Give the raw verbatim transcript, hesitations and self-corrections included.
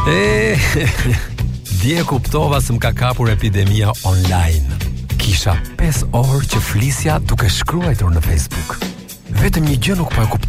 E, dje kuptova se më ka kapur epidemia online. Kisha pesë orë që flisja duke shkruajtur në Facebook. Vetëm një gjë nuk po e kuptova.